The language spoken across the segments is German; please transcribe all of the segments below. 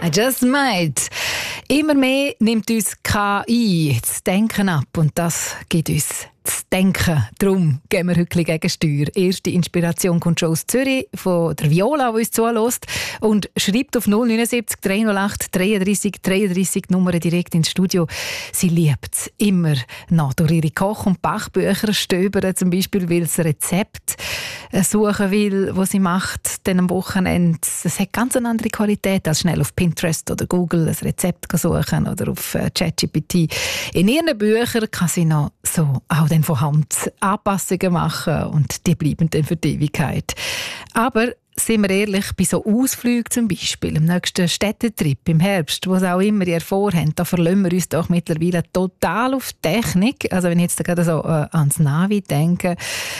I just might. Immer mehr nimmt uns KI das Denken ab und das gibt uns das Denken. Darum gehen wir heute Gegensteuer. Erste Inspiration kommt schon aus Zürich von der Viola, die uns zuhört und schreibt auf 079 308 33 33 Nummer direkt ins Studio. Sie liebt es immer noch durch ihre Koch- und Bachbücher stöbern, zum Beispiel, weil sie Rezept suchen will, was sie macht dann am Wochenende. Es hat ganz eine andere Qualität, als schnell auf Pinterest oder Google ein Rezept suchen oder auf ChatGPT. In ihren Büchern kann sie noch so auch dann von Hand Anpassungen machen und die bleiben dann für die Ewigkeit. Aber sind wir ehrlich, bei so Ausflügen zum Beispiel, im nächsten Städtetrip im Herbst, wo es auch immer ihr vorhaben, da verlassen wir uns doch mittlerweile total auf Technik. Also wenn ich jetzt gerade so ans Navi denke,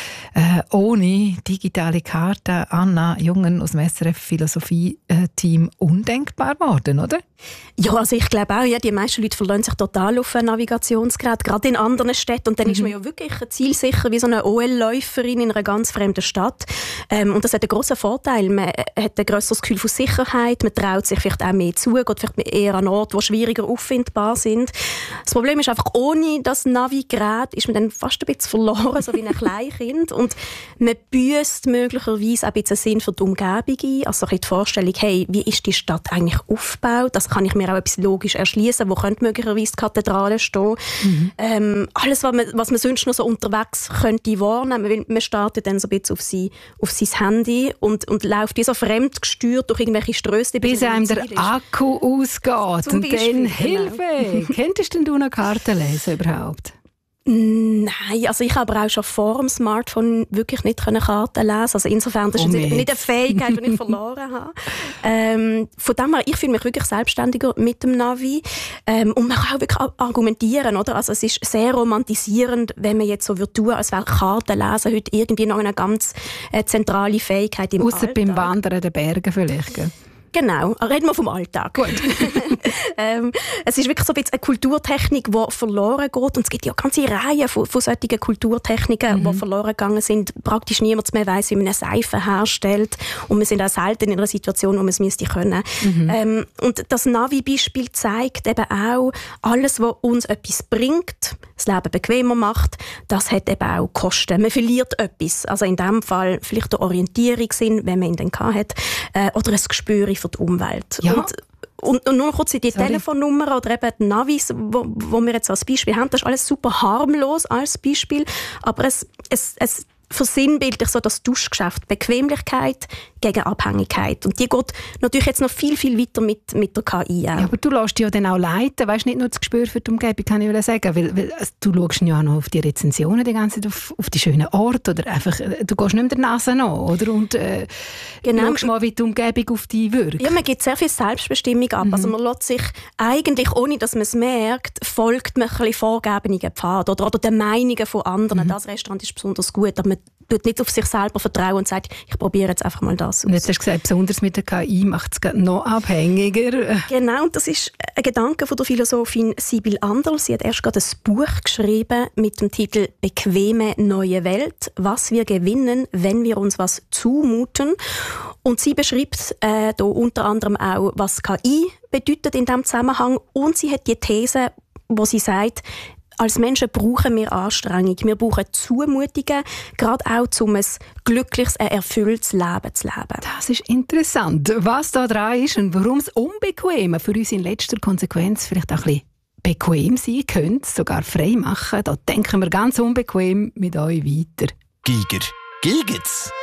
ohne digitale Karte, Anna Jungen aus dem SRF Philosophie-Team undenkbar geworden, oder? Ja, also ich glaube auch, ja, die meisten Leute verlassen sich total auf ein Navigationsgerät, gerade in anderen Städten. Und dann ist man ja wirklich zielsicher wie so eine OL-Läuferin in einer ganz fremden Stadt. Und das hat einen grossen Vorteil. Man hat ein grösseres Gefühl von Sicherheit, man traut sich vielleicht auch mehr zu, geht vielleicht eher an Orte, die schwieriger auffindbar sind. Das Problem ist einfach, ohne das Navigerät ist man dann fast ein bisschen verloren, so wie ein Kleinkind. Und man büsst möglicherweise auch ein bisschen Sinn für die Umgebung ein. Also die Vorstellung, hey, wie ist die Stadt eigentlich aufgebaut? Das kann ich mir auch etwas logisch erschließen. Wo könnte möglicherweise die Kathedrale stehen? Alles, was man sonst noch so unterwegs könnte wahrnehmen, weil man startet dann so ein bisschen auf sein Handy und läuft wie so fremdgesteuert durch irgendwelche Strösse. Bis einem der Akku ausgeht. Zum und Beispiel, dann Hilfe! Könntest du noch Karten lesen überhaupt? Nein, also ich habe aber auch schon vor dem Smartphone wirklich nicht Karten lesen. Also insofern, das ist nicht eine Fähigkeit, die ich verloren habe. Von dem her, ich fühle mich wirklich selbstständiger mit dem Navi. Und man kann auch wirklich argumentieren, oder? Also es ist sehr romantisierend, wenn man jetzt so tun, als wäre Karten lesen heute irgendwie noch eine ganz zentrale Fähigkeit im Alltag. Ausser beim Wandern in den Bergen vielleicht, gell? Genau, reden wir vom Alltag. Gut. Es ist wirklich so ein bisschen eine Kulturtechnik, die verloren geht. Und es gibt ja eine ganze Reihe von solchen Kulturtechniken, die verloren gegangen sind. Praktisch niemand mehr weiss, wie man eine Seife herstellt. Und wir sind auch selten in einer Situation, wo man es müsste können. Und das Navi-Beispiel zeigt eben auch, alles, was uns etwas bringt, das Leben bequemer macht, das hat eben auch Kosten. Man verliert etwas. Also in diesem Fall vielleicht der Orientierungssinn, wenn man ihn dann hat, oder ein Gespür für die Umwelt. Ja. Und nur kurz die Telefonnummer oder eben die Navis, wo wir jetzt als Beispiel haben, das ist alles super harmlos als Beispiel, aber es versinnbildlich so das Tauschgeschäft, Bequemlichkeit gegen Abhängigkeit. Und die geht natürlich jetzt noch viel, viel weiter mit der KI. Ja, aber du lässt dich ja dann auch leiten, weißt, nicht nur das Gespür für die Umgebung, kann ich sagen, weil du schaust ja auch noch auf die Rezensionen die ganze Zeit, auf die schönen Orte, oder einfach, du gehst nicht mit der Nase nach, oder? Und schaust mal, wie die Umgebung auf dich wirkt. Ja, man gibt sehr viel Selbstbestimmung ab. Also man lässt sich eigentlich, ohne dass man es merkt, folgt man ein bisschen vorgegebenen Pfaden oder den Meinungen von anderen. Das Restaurant ist besonders gut, aber man tut nicht auf sich selber vertrauen und sagt, ich probiere jetzt einfach mal das aus. Und jetzt hast du gesagt, besonders mit der KI macht es noch abhängiger. Genau, und das ist ein Gedanke von der Philosophin Sibyl Anderl. Sie hat erst gerade ein Buch geschrieben mit dem Titel «Bequeme neue Welt. Was wir gewinnen, wenn wir uns was zumuten». Und sie beschreibt da unter anderem auch, was KI bedeutet in diesem Zusammenhang. Und sie hat die These, wo sie sagt, als Menschen brauchen wir Anstrengung, wir brauchen Zumutungen, gerade auch, um ein glückliches, ein erfülltes Leben zu leben. Das ist interessant, was da dran ist und warum es Unbequeme für uns in letzter Konsequenz vielleicht auch ein bisschen bequem sein könnte, sogar frei machen. Da denken wir ganz unbequem mit euch weiter. Giger. Gilgit's?